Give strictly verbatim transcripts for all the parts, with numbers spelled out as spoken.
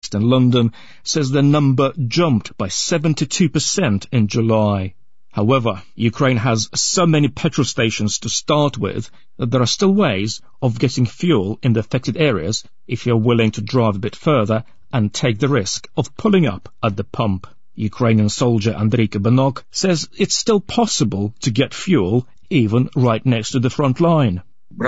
based in London, says the number jumped by seventy-two percent in July. However, Ukraine has so many petrol stations to start with that there are still ways of getting fuel in the affected areas if you're willing to drive a bit further and take the risk of pulling up at the pump. Ukrainian soldier Andriy Kabanok says it's still possible to get fuel even right next to the front line.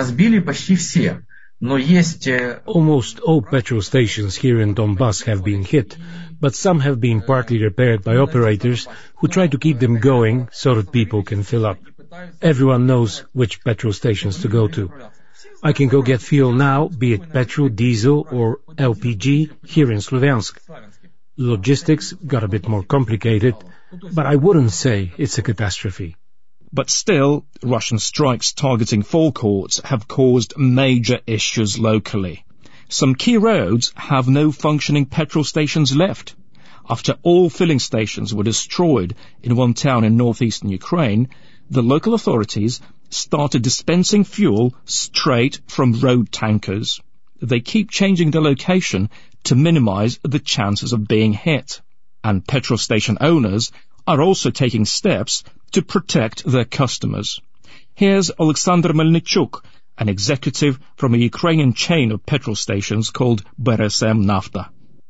Almost all petrol stations here in Donbass have been hit, but some have been partly repaired by operators who try to keep them going so that people can fill up. Everyone knows which petrol stations to go to. I can go get fuel now, be it petrol, diesel or L P G, here in Slovyansk. Logistics got a bit more complicated, but I wouldn't say it's a catastrophe. But still, Russian strikes targeting forecourts have caused major issues locally. Some key roads have no functioning petrol stations left. After all filling stations were destroyed in one town in northeastern Ukraine, the local authorities started dispensing fuel straight from road tankers. They keep changing the location to minimize the chances of being hit. And petrol station owners are also taking steps to protect their customers. Here's Alexander Melnichuk, an executive from a Ukrainian chain of petrol stations called B R S M Nafta.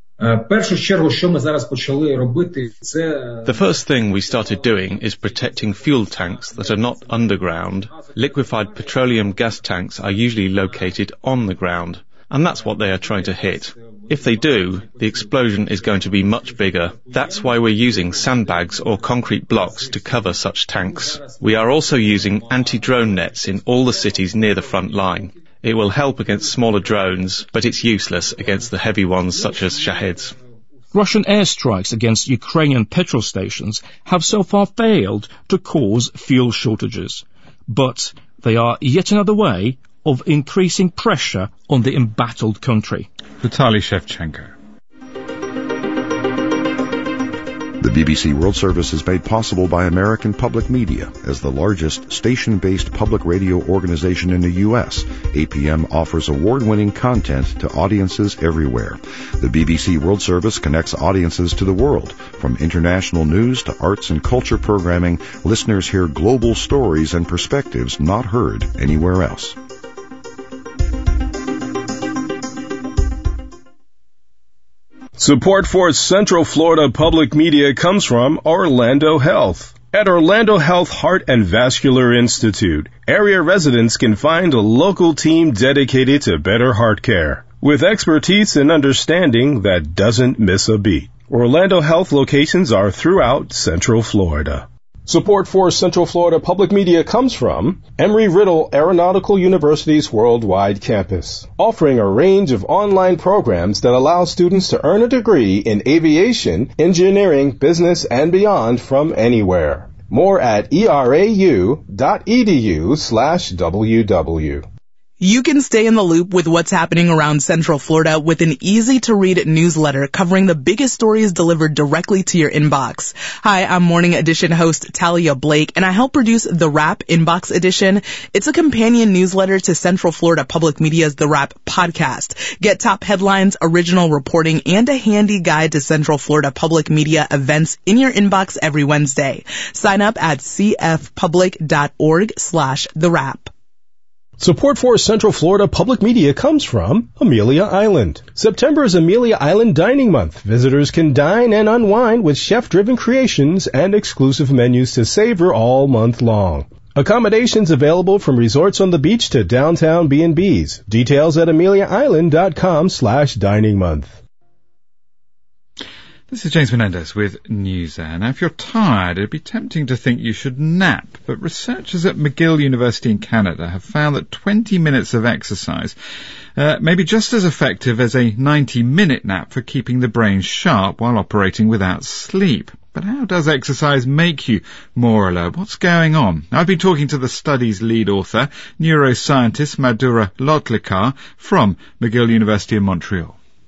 The first thing we started doing is protecting fuel tanks that are not underground. Liquefied petroleum gas tanks are usually located on the ground, and that's what they are trying to hit. If they do, the explosion is going to be much bigger. That's why we're using sandbags or concrete blocks to cover such tanks. We are also using anti-drone nets in all the cities near the front line. It will help against smaller drones, but it's useless against the heavy ones such as Shaheds. Russian airstrikes against Ukrainian petrol stations have so far failed to cause fuel shortages. But they are yet another way of increasing pressure on the embattled country. Vitaly Shevchenko. The B B C World Service is made possible by American Public Media. As the largest station-based public radio organization in the U S, A P M offers award-winning content to audiences everywhere. The B B C World Service connects audiences to the world. From international news to arts and culture programming, listeners hear global stories and perspectives not heard anywhere else. Support for Central Florida Public Media comes from Orlando Health. At Orlando Health Heart and Vascular Institute, area residents can find a local team dedicated to better heart care, with expertise and understanding that doesn't miss a beat. Orlando Health locations are throughout Central Florida. Support for Central Florida Public Media comes from Embry-Riddle Aeronautical University's worldwide campus, offering a range of online programs that allow students to earn a degree in aviation, engineering, business, and beyond from anywhere. More at erau.edu slash ww. You can stay in the loop with what's happening around Central Florida with an easy-to-read newsletter covering the biggest stories delivered directly to your inbox. Hi, I'm Morning Edition host Talia Blake, and I help produce The Wrap Inbox Edition. It's a companion newsletter to Central Florida Public Media's The Wrap podcast. Get top headlines, original reporting, and a handy guide to Central Florida Public Media events in your inbox every Wednesday. Sign up at cfpublic.org slash The Wrap. Support for Central Florida Public Media comes from Amelia Island. September is Amelia Island Dining Month. Visitors can dine and unwind with chef-driven creations and exclusive menus to savor all month long. Accommodations available from resorts on the beach to downtown B and B's. Details at ameliaisland.com slash dining month. This is James Menendez with NewsAir. Now, if you're tired, it'd be tempting to think you should nap, but researchers at McGill University in Canada have found that twenty minutes of exercise uh, may be just as effective as a ninety-minute nap for keeping the brain sharp while operating without sleep. But how does exercise make you more alert? What's going on? I've been talking to the study's lead author, neuroscientist Madhura Lotlikar from McGill University in Montreal.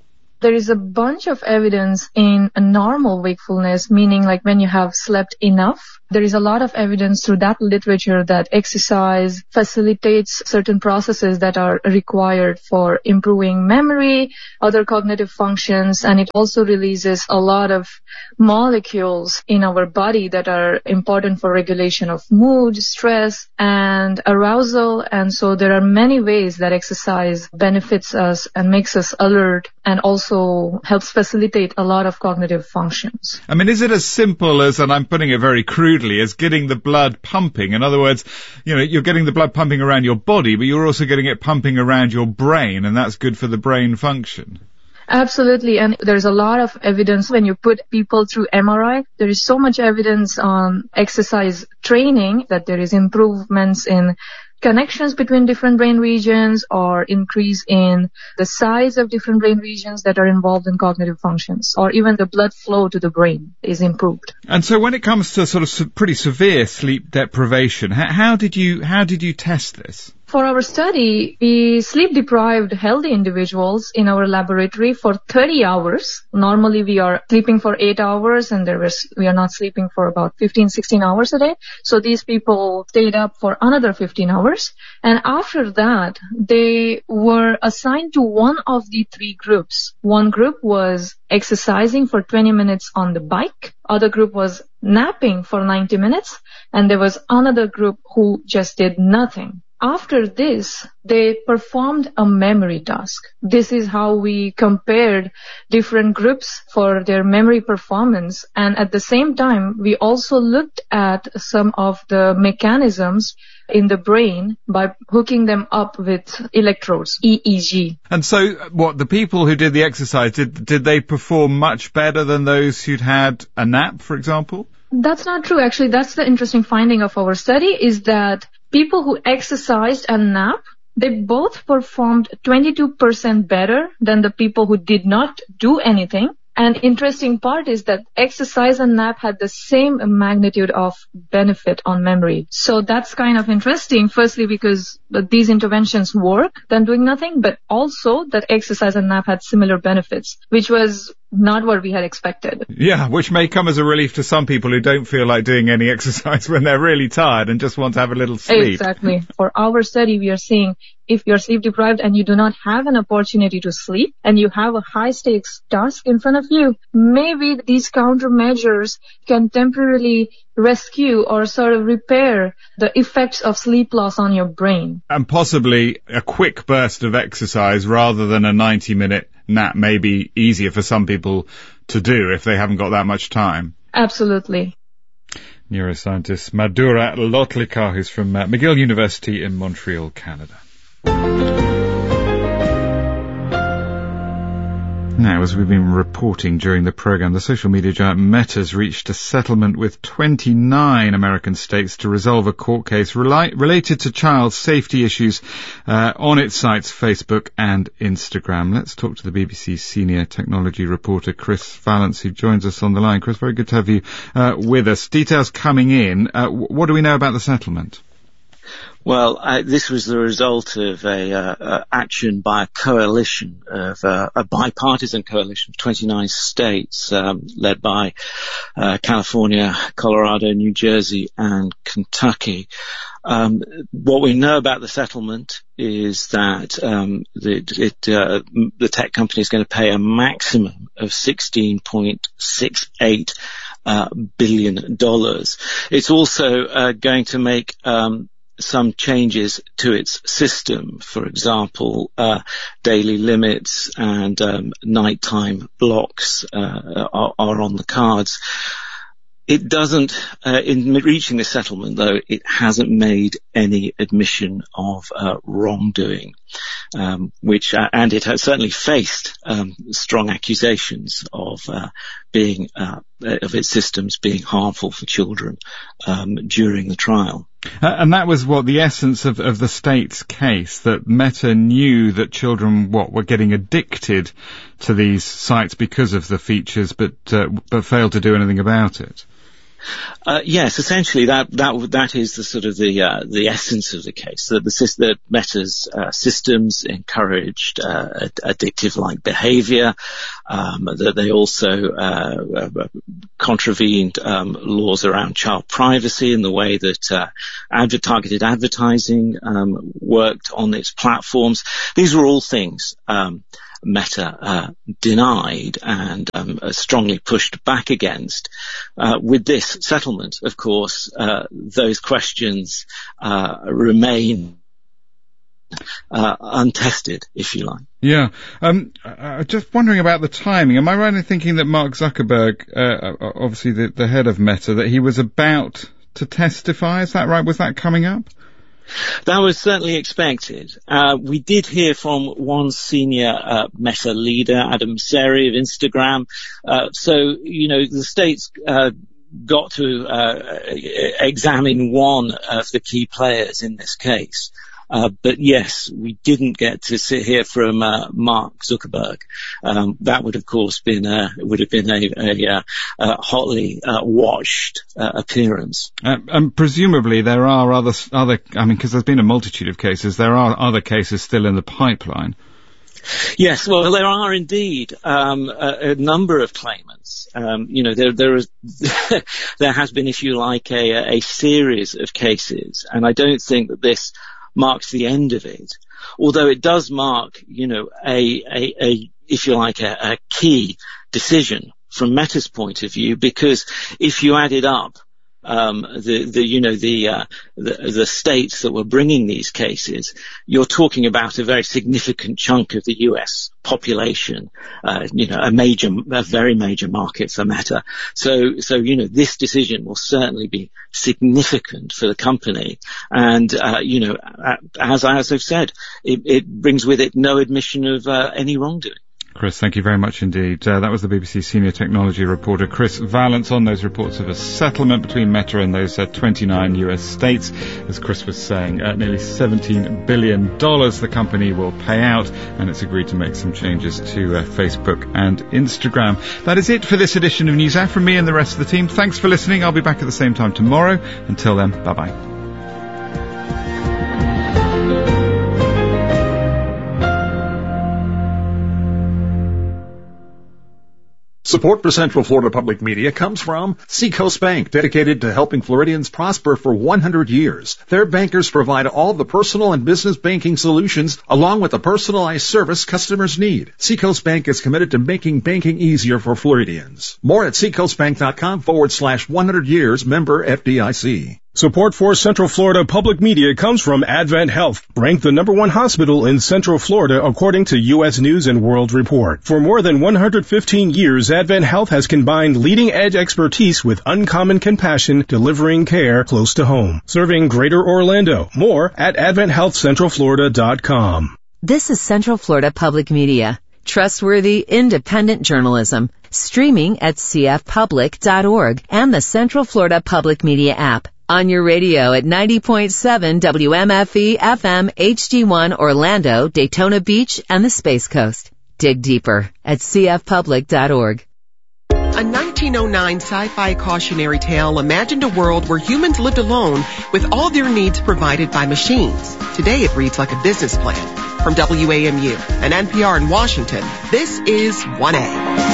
There is a bunch of evidence in a normal wakefulness, meaning like when you have slept enough. There is a lot of evidence through that literature that exercise facilitates certain processes that are required for improving memory, other cognitive functions, and it also releases a lot of molecules in our body that are important for regulation of mood, stress, and arousal. And so there are many ways that exercise benefits us and makes us alert and also helps facilitate a lot of cognitive functions. I mean, is it as simple as, and I'm putting it very crudely, as getting the blood pumping? In other words, you know, you're getting the blood pumping around your body, but you're also getting it pumping around your brain, and that's good for the brain function. Absolutely, and there's a lot of evidence when you put people through M R I. There is so much evidence on exercise training that there is improvements in connections between different brain regions or increase in the size of different brain regions that are involved in cognitive functions, or even the blood flow to the brain is improved. And so when it comes to sort of se- pretty severe sleep deprivation, how, how did you how did you test this? For our study, we sleep-deprived healthy individuals in our laboratory for thirty hours. Normally, we are sleeping for eight hours, and there was, we are not sleeping for about fifteen, sixteen hours a day. So these people stayed up for another fifteen hours. And after that, they were assigned to one of the three groups. One group was exercising for twenty minutes on the bike. Other group was napping for ninety minutes. And there was another group who just did nothing. After this, they performed a memory task. This is how we compared different groups for their memory performance. And at the same time, we also looked at some of the mechanisms in the brain by hooking them up with electrodes, E E G. And so, what, the people who did the exercise, did, did they perform much better than those who'd had a nap, for example? That's not true. Actually, that's the interesting finding of our study, is that people who exercised and nap, they both performed twenty-two percent better than the people who did not do anything. And interesting part is that exercise and nap had the same magnitude of benefit on memory. So that's kind of interesting, firstly because these interventions work than doing nothing, but also that exercise and nap had similar benefits, which was not what we had expected. Yeah, which may come as a relief to some people who don't feel like doing any exercise when they're really tired and just want to have a little sleep. Exactly. For our study, we are seeing if you're sleep deprived and you do not have an opportunity to sleep and you have a high stakes task in front of you, maybe these countermeasures can temporarily rescue or sort of repair the effects of sleep loss on your brain. And possibly a quick burst of exercise rather than a ninety minute nap may be easier for some people to do if they haven't got that much time. Absolutely. Neuroscientist Madhura Lotlika, who's from uh, McGill University in Montreal, Canada. Now, as we've been reporting during the program, the social media giant Meta's reached a settlement with twenty-nine American states to resolve a court case rela- related to child safety issues uh, on its sites Facebook and Instagram. Let's talk to the B B C's senior technology reporter Chris Valence, who joins us on the line. Chris, very good to have you uh, with us. Details coming in. Uh, what do we know about the settlement? Well, uh, this was the result of a uh, uh, action by a coalition of uh, a bipartisan coalition of twenty-nine states, um, led by uh, California, Colorado, New Jersey, and Kentucky. Um, what we know about the settlement is that um, the, it, uh, the tech company is going to pay a maximum of sixteen point six eight uh, billion dollars. It's also uh, going to make um, some changes to its system. For example, uh, daily limits and um, nighttime blocks uh, are, are on the cards. It doesn't, uh, in reaching this settlement though, it hasn't made any admission of uh, wrongdoing, um, which, uh, and it has certainly faced um, strong accusations of uh, being, uh, of its systems being harmful for children um, during the trial. Uh, and that was what the essence of, of the state's case, that Meta knew that children, what, were getting addicted to these sites because of the features, but uh, but failed to do anything about it. Uh, yes, essentially that that that is the sort of the uh, the essence of the case. That the that Meta's uh, systems encouraged uh, addictive-like behaviour. Um, that they also uh, contravened um, laws around child privacy in the way that uh, adver- targeted advertising um, worked on its platforms. These were all things Um, Meta uh, denied and um, strongly pushed back against. Uh, with this settlement, of course, uh, those questions uh, remain uh, untested, if you like. Yeah. Um, uh, just wondering about the timing. Am I right in thinking that Mark Zuckerberg, uh, obviously the, the head of Meta, that he was about to testify? Is that right? Was that coming up? That was certainly expected. Uh, we did hear from one senior uh, Meta leader, Adam Mosseri of Instagram. Uh, so, you know, the state's uh, got to uh, examine one of the key players in this case. Uh, but yes, we didn't get to sit hear from uh, Mark Zuckerberg. Um, that would, of course, been a, would have been a, a, a hotly uh, watched uh, appearance. Uh, and presumably there are other, other. I mean, because there's been a multitude of cases. There are other cases still in the pipeline. Yes, well, there are indeed um, a, a number of claimants. Um, you know, there there is there has been, if you like, a, a series of cases, and I don't think that this marks the end of it, although it does mark, you know, a, a, a if you like, a, a key decision from Meta's point of view, because if you added up um, the, the, you know, the, uh, the, the states that were bringing these cases, you're talking about a very significant chunk of the U S population, uh, you know, a major, a very major market for Meta. So, so, you know, this decision will certainly be significant for the company. And, uh, you know, as, as I've said, it, it brings with it no admission of uh, any wrongdoing. Chris, thank you very much indeed. Uh, that was the B B C senior technology reporter Chris Vallance on those reports of a settlement between Meta and those uh, twenty-nine U S states. As Chris was saying, uh, nearly seventeen billion dollars the company will pay out, and it's agreed to make some changes to uh, Facebook and Instagram. That is it for this edition of NewsHour. From me and the rest of the team, thanks for listening. I'll be back at the same time tomorrow. Until then, bye-bye. Support for Central Florida Public Media comes from Seacoast Bank, dedicated to helping Floridians prosper for one hundred years. Their bankers provide all the personal and business banking solutions, along with the personalized service customers need. Seacoast Bank is committed to making banking easier for Floridians. More at seacoastbank.com forward slash 100 years, member F D I C. Support for Central Florida Public Media comes from Advent Health, ranked the number one hospital in Central Florida according to U S News and World Report. For more than one hundred fifteen years, Advent Health has combined leading-edge expertise with uncommon compassion, delivering care close to home. Serving Greater Orlando. More at advent health central florida dot com. This is Central Florida Public Media. Trustworthy, independent journalism. Streaming at c f public dot org and the Central Florida Public Media app. On your radio at ninety point seven W M F E F M H D one Orlando, Daytona Beach, and the Space Coast. Dig deeper at c f public dot org. A nineteen oh nine sci-fi cautionary tale imagined a world where humans lived alone with all their needs provided by machines. Today it reads like a business plan. From W A M U and N P R in Washington, this is one A.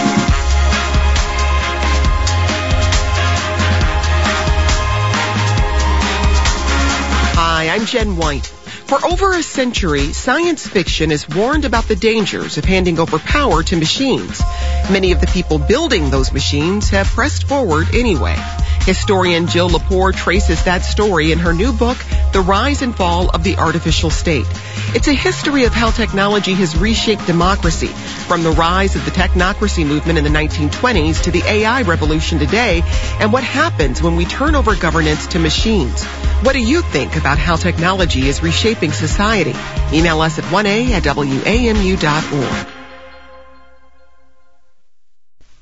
Hi, I'm Jen White. For over a century, science fiction has warned about the dangers of handing over power to machines. Many of the people building those machines have pressed forward anyway. Historian Jill Lepore traces that story in her new book, The Rise and Fall of the Artificial State. It's a history of how technology has reshaped democracy, from the rise of the technocracy movement in the nineteen twenties to the A I revolution today, and what happens when we turn over governance to machines. What do you think about how technology is reshaping society? Email us at one A at W A M U dot org.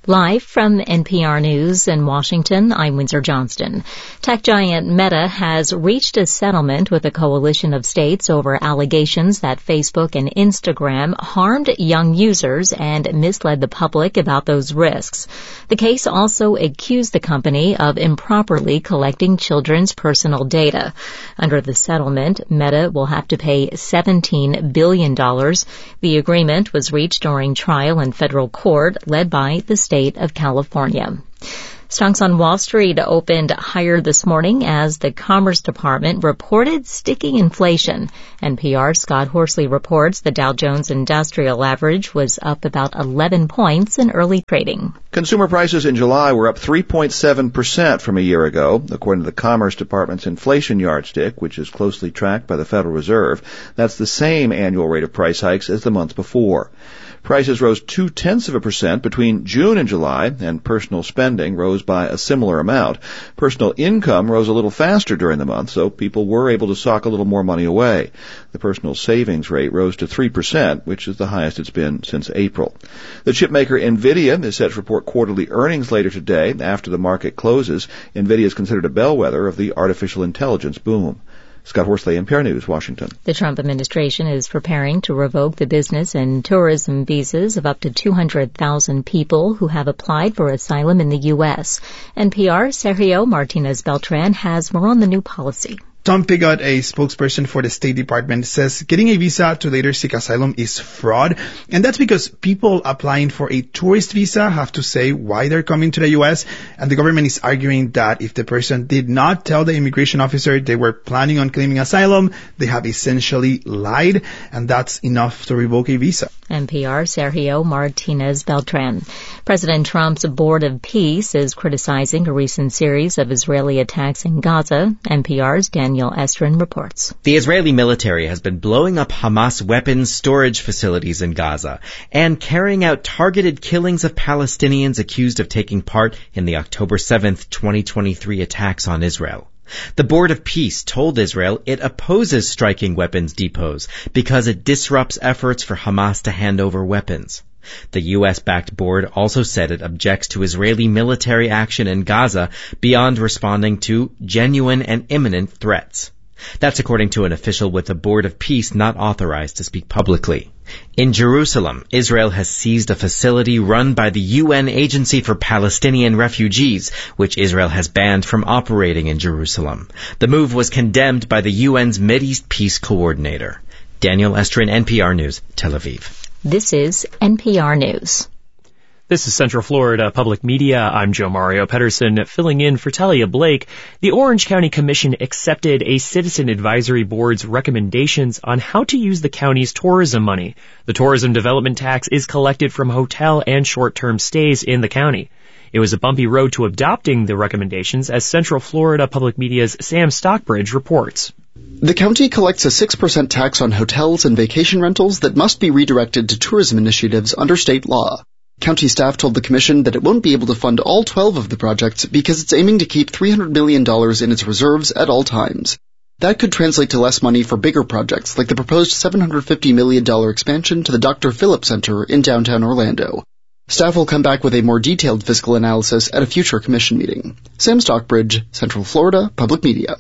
Live from N P R News in Washington, I'm Windsor Johnston. Tech giant Meta has reached a settlement with a coalition of states over allegations that Facebook and Instagram harmed young users and misled the public about those risks. The case also accused the company of improperly collecting children's personal data. Under the settlement, Meta will have to pay seventeen billion dollars. The agreement was reached during trial in federal court led by the state of California. Stocks on Wall Street opened higher this morning as the Commerce Department reported sticky inflation. N P R's Scott Horsley reports the Dow Jones Industrial Average was up about eleven points in early trading. Consumer prices in July were up three point seven percent from a year ago, according to the Commerce Department's inflation yardstick, which is closely tracked by the Federal Reserve. That's the same annual rate of price hikes as the month before. Prices rose two-tenths of a percent between June and July, and personal spending rose by a similar amount. Personal income rose a little faster during the month, so people were able to sock a little more money away. The personal savings rate rose to three percent, which is the highest it's been since April. The chipmaker NVIDIA is set to report quarterly earnings later today after the market closes. NVIDIA is considered a bellwether of the artificial intelligence boom. Scott Horsley, N P R News, Washington. The Trump administration is preparing to revoke the business and tourism visas of up to two hundred thousand people who have applied for asylum in the U S. N P R's Sergio Martinez Beltran has more on the new policy. Tom Pigott, a spokesperson for the State Department, says getting a visa to later seek asylum is fraud. And that's because people applying for a tourist visa have to say why they're coming to the U S. And the government is arguing that if the person did not tell the immigration officer they were planning on claiming asylum, they have essentially lied. And that's enough to revoke a visa. N P R Sergio Martinez Beltran. President Trump's Board of Peace is criticizing a recent series of Israeli attacks in Gaza. N P R's Daniel Estrin reports. The Israeli military has been blowing up Hamas weapons storage facilities in Gaza and carrying out targeted killings of Palestinians accused of taking part in the October seventh, twenty twenty-three attacks on Israel. The Board of Peace told Israel it opposes striking weapons depots because it disrupts efforts for Hamas to hand over weapons. The U S-backed board also said it objects to Israeli military action in Gaza beyond responding to genuine and imminent threats. That's according to an official with the Board of Peace not authorized to speak publicly. In Jerusalem, Israel has seized a facility run by the U N Agency for Palestinian Refugees, which Israel has banned from operating in Jerusalem. The move was condemned by the U N's Mideast Peace Coordinator. Daniel Estrin, N P R News, Tel Aviv. This is N P R News. This is Central Florida Public Media. I'm Joe Mario Pedersen, filling in for Talia Blake. The Orange County Commission accepted a Citizen Advisory Board's recommendations on how to use the county's tourism money. The tourism development tax is collected from hotel and short-term stays in the county. It was a bumpy road to adopting the recommendations, as Central Florida Public Media's Sam Stockbridge reports. The county collects a six percent tax on hotels and vacation rentals that must be redirected to tourism initiatives under state law. County staff told the commission that it won't be able to fund all twelve of the projects because it's aiming to keep three hundred million dollars in its reserves at all times. That could translate to less money for bigger projects like the proposed seven hundred fifty million dollars expansion to the Doctor Phillips Center in downtown Orlando. Staff will come back with a more detailed fiscal analysis at a future commission meeting. Sam Stockbridge, Central Florida Public Media.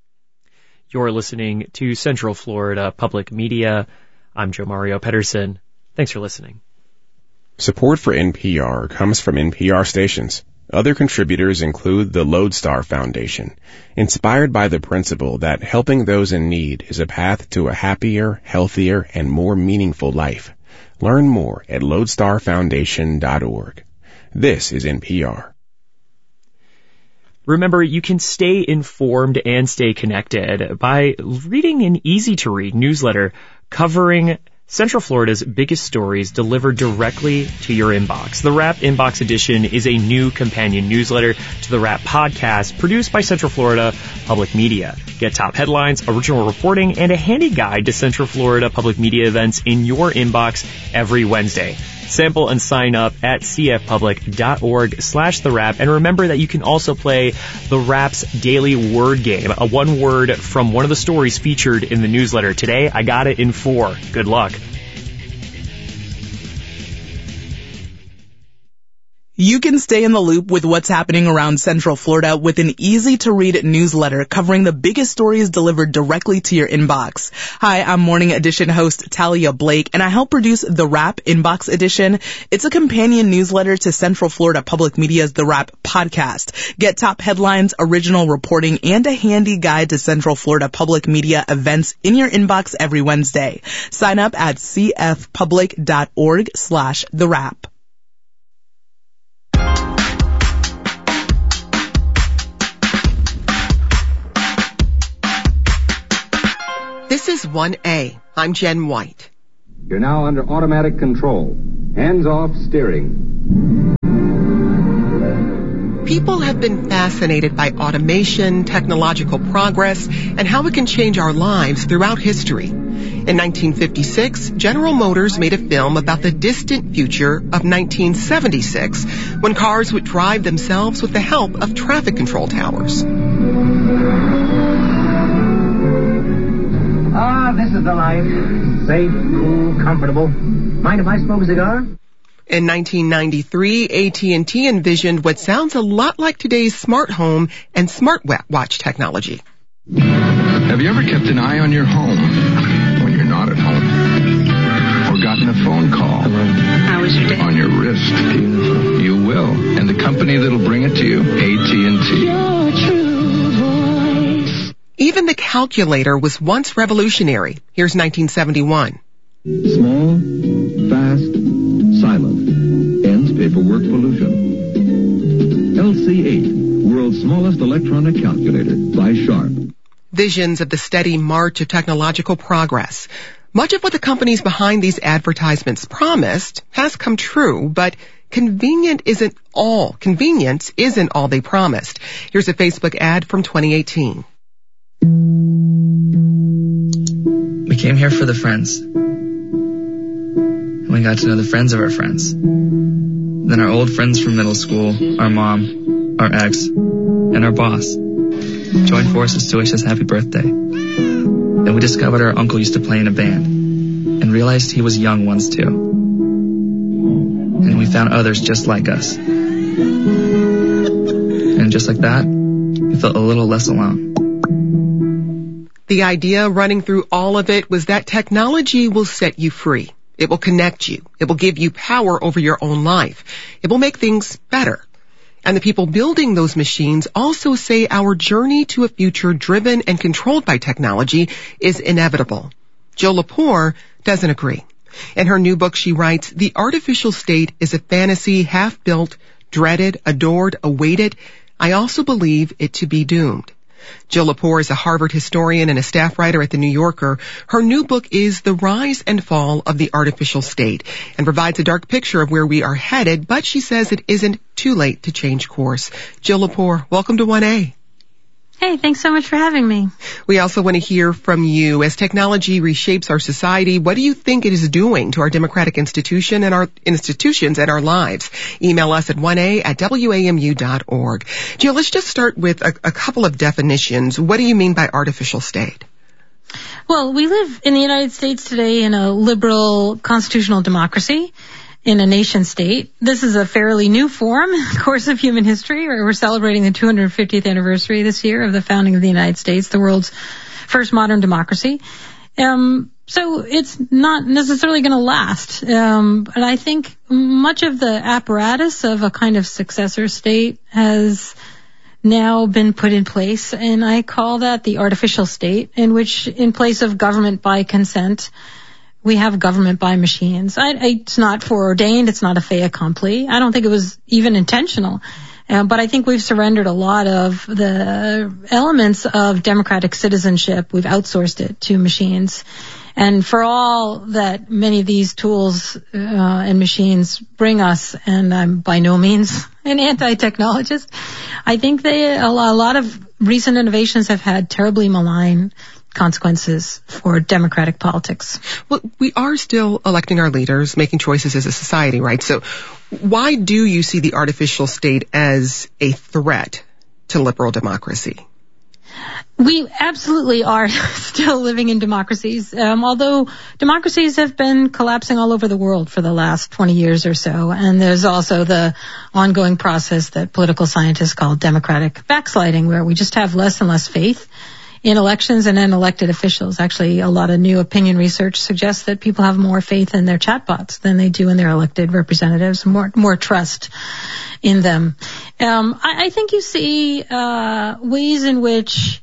You're listening to Central Florida Public Media. I'm Joe Mario Pedersen. Thanks for listening. Support for N P R comes from N P R stations. Other contributors include the Lodestar Foundation, inspired by the principle that helping those in need is a path to a happier, healthier, and more meaningful life. Learn more at lodestar foundation dot org. This is N P R. Remember, you can stay informed and stay connected by reading an easy-to-read newsletter covering Central Florida's biggest stories delivered directly to your inbox. The Wrap Inbox Edition is a new companion newsletter to the Wrap podcast produced by Central Florida Public Media. Get top headlines, original reporting, and a handy guide to Central Florida Public Media events in your inbox every Wednesday. Sample and sign up at cfpublic.org slash the Wrap. And remember that you can also play the Wrap's daily word game, a one word from one of the stories featured in the newsletter. Today, I got it in four. Good luck. You can stay in the loop with what's happening around Central Florida with an easy-to-read newsletter covering the biggest stories delivered directly to your inbox. Hi, I'm Morning Edition host Talia Blake, and I help produce The Wrap Inbox Edition. It's a companion newsletter to Central Florida Public Media's The Wrap podcast. Get top headlines, original reporting, and a handy guide to Central Florida Public Media events in your inbox every Wednesday. Sign up at cfpublic.org slash The Wrap. This is one A. I'm Jen White. You're now under automatic control. Hands-off steering. People have been fascinated by automation, technological progress, and how it can change our lives throughout history. In nineteen fifty-six, General Motors made a film about the distant future of nineteen seventy-six, when cars would drive themselves with the help of traffic control towers. Ah, this is the life. Safe, cool, comfortable. Mind if I smoke a cigar? In nineteen ninety-three, A T and T envisioned what sounds a lot like today's smart home and smart watch technology. Have you ever kept an eye on your home when you're not at home? Or gotten a phone call? How was your day? On your wrist? Beautiful. You will. And the company that'll bring it to you, A T and T. Your true voice. Even the calculator was once revolutionary. Here's nineteen seventy-one. Small, fast, silent. Ends paperwork pollution. L C eight, world's smallest electronic calculator by Sharp. Visions of the steady march of technological progress. Much of what the companies behind these advertisements promised has come true, but convenient isn't all. Convenience isn't all they promised. Here's a Facebook ad from twenty eighteen. We came here for the friends. And we got to know the friends of our friends. Then our old friends from middle school, our mom, our ex, and our boss joined forces to wish us happy birthday. Then we discovered our uncle used to play in a band and realized he was young once too. And we found others just like us. And just like that, we felt a little less alone. The idea running through all of it was that technology will set you free. It will connect you. It will give you power over your own life. It will make things better. And the people building those machines also say our journey to a future driven and controlled by technology is inevitable. Jill Lepore doesn't agree. In her new book, she writes, "The artificial state is a fantasy half-built, dreaded, adored, awaited. I also believe it to be doomed." Jill Lepore is a Harvard historian and a staff writer at The New Yorker. Her new book is The Rise and Fall of the Artificial State and provides a dark picture of where we are headed, but she says it isn't too late to change course. Jill Lepore, welcome to one A. Hey, thanks so much for having me. We also want to hear from you. As technology reshapes our society, what do you think it is doing to our democratic institution and our institutions and our lives? Email us at one A at W A M U dot org. Jill, let's just start with a, a couple of definitions. What do you mean by artificial state? Well, we live in the United States today in a liberal constitutional democracy. In a nation state. This is a fairly new form, course of human history. We're celebrating the two hundred fiftieth anniversary this year of the founding of the United States, the world's first modern democracy. Um, so it's not necessarily going to last. Um, but I think much of the apparatus of a kind of successor state has now been put in place, and I call that the artificial state, in which, in place of government by consent, we have government by machines. I, it's not foreordained. It's not a fait accompli. I don't think it was even intentional. Uh, but I think we've surrendered a lot of the elements of democratic citizenship. We've outsourced it to machines. And for all that many of these tools uh, and machines bring us, and I'm by no means an anti-technologist, I think they a lot of recent innovations have had terribly malign consequences for democratic politics. Well, we are still electing our leaders, making choices as a society, right? So why do you see the artificial state as a threat to liberal democracy? We absolutely are still living in democracies, um, although democracies have been collapsing all over the world for the last twenty years or so. And there's also the ongoing process that political scientists call democratic backsliding, where we just have less and less faith in elections and in elected officials. Actually, a lot of new opinion research suggests that people have more faith in their chatbots than they do in their elected representatives, more more trust in them. Um, I, I think you see uh, ways in which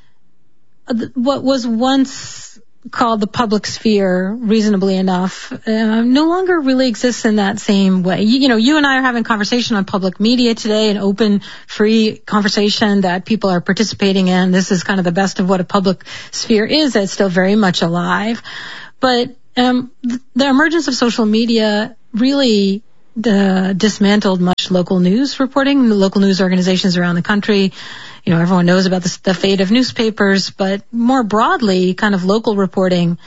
what was once called the public sphere, reasonably enough, uh, no longer really exists in that same way. You, you know, you and I are having conversation on public media today, an open, free conversation that people are participating in. This is kind of the best of what a public sphere is. It's still very much alive. But um, th- the emergence of social media really the dismantled much local news reporting, the local news organizations around the country. You know, everyone knows about the, the fate of newspapers, but more broadly, kind of local reporting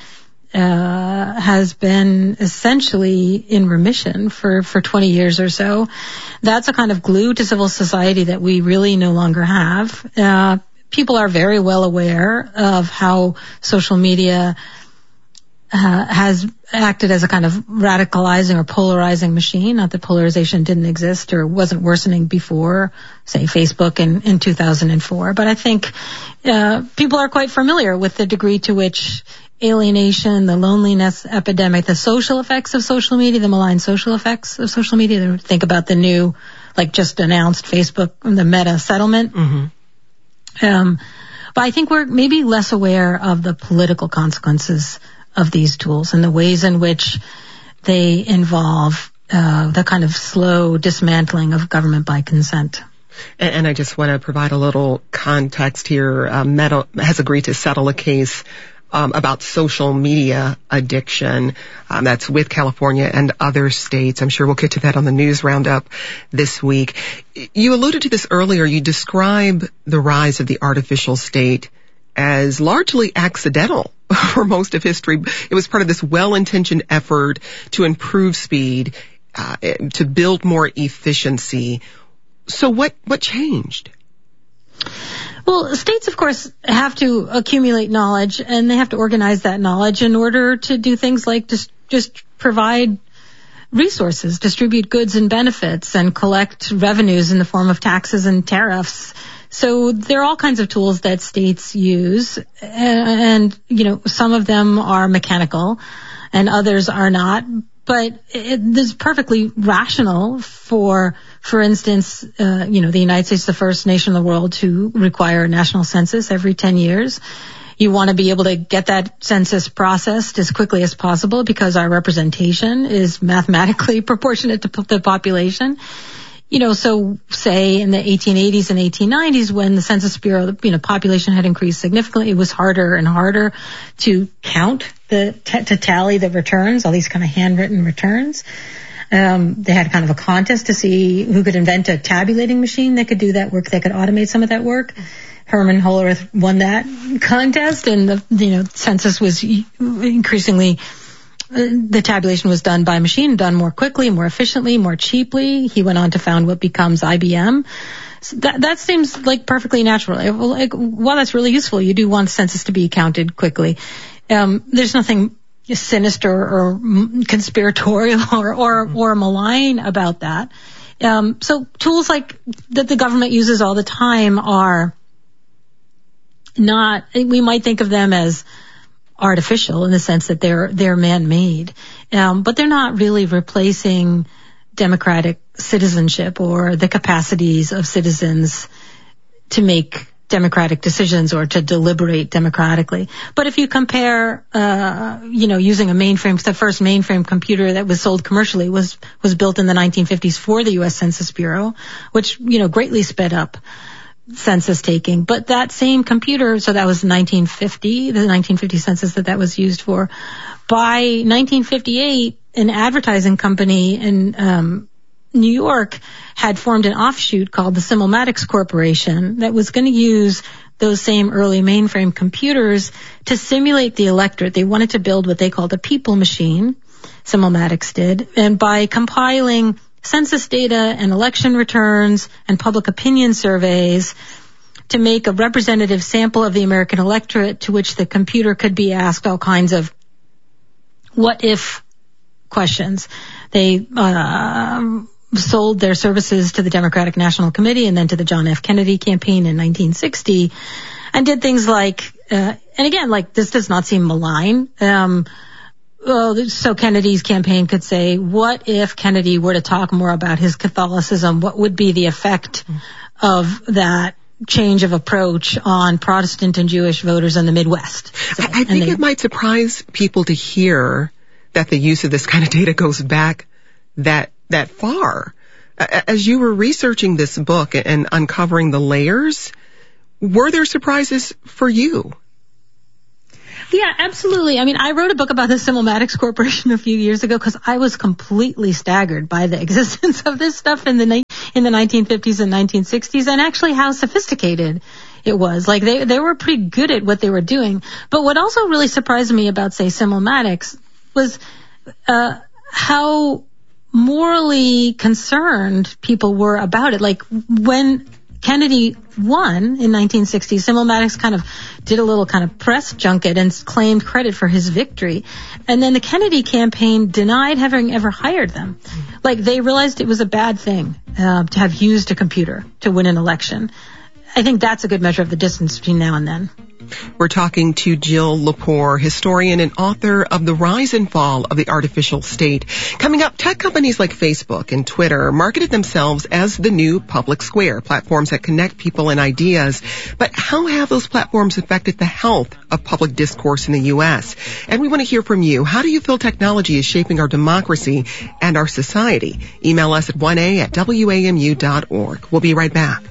uh has been essentially in remission for, for twenty years or so. That's a kind of glue to civil society that we really no longer have. Uh people are very well aware of how social media Uh, has acted as a kind of radicalizing or polarizing machine. Not that polarization didn't exist or wasn't worsening before, say, Facebook in, in two thousand four. But I think uh, people are quite familiar with the degree to which alienation, the loneliness epidemic, the social effects of social media, the malign social effects of social media. Think about the new, like just announced Facebook, the Meta settlement. Mm-hmm. Um, but I think we're maybe less aware of the political consequences of these tools and the ways in which they involve uh, the kind of slow dismantling of government by consent. And, and I just want to provide a little context here. Uh, Meta has agreed to settle a case um, about social media addiction. Um, that's with California and other states. I'm sure we'll get to that on the news roundup this week. You alluded to this earlier. You describe the rise of the artificial state as largely accidental for most of history. It was part of this well-intentioned effort to improve speed, uh, to build more efficiency. So what, what changed? Well, states, of course, have to accumulate knowledge, and they have to organize that knowledge in order to do things like just, just provide resources, distribute goods and benefits, and collect revenues in the form of taxes and tariffs. So there are all kinds of tools that states use, and, you know, some of them are mechanical and others are not. But it is perfectly rational for, for instance, uh, you know, the United States is the first nation in the world to require a national census every ten years. You want to be able to get that census processed as quickly as possible because our representation is mathematically proportionate to the population. You know, so say in the eighteen eighties and eighteen nineties, when the Census Bureau, you know, population had increased significantly, it was harder and harder to count the, t- to tally the returns, all these kind of handwritten returns. Um, they had kind of a contest to see who could invent a tabulating machine that could do that work, that could automate some of that work. Herman Hollerith won that contest, and the, you know, census was increasingly the tabulation was done by machine, done more quickly, more efficiently, more cheaply. He went on to found what becomes I B M. So that, that seems like perfectly natural. Like, while that's really useful, you do want census to be counted quickly. Um, there's nothing sinister or conspiratorial or, or, or malign about that. Um, so tools like that the government uses all the time are not, we might think of them as artificial in the sense that they're they're man-made, um, but they're not really replacing democratic citizenship or the capacities of citizens to make democratic decisions or to deliberate democratically. But if you compare, uh, you know, using a mainframe, the first mainframe computer that was sold commercially was was built in the nineteen fifties for the U S Census Bureau, which, you know, greatly sped up census taking. But that same computer, so that was nineteen fifty, the nineteen fifty census that that was used for. By nineteen fifty-eight, an advertising company in um, New York had formed an offshoot called the Simulmatics Corporation that was going to use those same early mainframe computers to simulate the electorate. They wanted to build what they called a people machine, Simulmatics did, and by compiling census data and election returns and public opinion surveys, to make a representative sample of the American electorate to which the computer could be asked all kinds of what if questions. They uh, sold their services to the Democratic National Committee and then to the John F. Kennedy campaign in nineteen sixty, and did things like, uh, and again, like, this does not seem malign. Um, well, so Kennedy's campaign could say, what if Kennedy were to talk more about his Catholicism? What would be the effect of that change of approach on Protestant and Jewish voters in the Midwest? So, I, I think they, it might surprise people to hear that the use of this kind of data goes back that that far. As you were researching this book and uncovering the layers, were there surprises for you? Yeah, absolutely. I mean, I wrote a book about the Simulmatics Corporation a few years ago because I was completely staggered by the existence of this stuff in the ni- in the nineteen fifties and nineteen sixties, and actually how sophisticated it was. Like, they they were pretty good at what they were doing. But what also really surprised me about, say, Simulmatics was uh how morally concerned people were about it. Like, when Kennedy won in nineteen sixty, Simulmatics kind of did a little kind of press junket and claimed credit for his victory. And then the Kennedy campaign denied having ever hired them. Like, they realized it was a bad thing uh, to have used a computer to win an election. I think that's a good measure of the distance between now and then. We're talking to Jill Lepore, historian and author of The Rise and Fall of the Artificial State. Coming up, tech companies like Facebook and Twitter marketed themselves as the new public square, platforms that connect people and ideas. But how have those platforms affected the health of public discourse in the U S? And we want to hear from you. How do you feel technology is shaping our democracy and our society? Email us at one a at w a m u dot org. We'll be right back.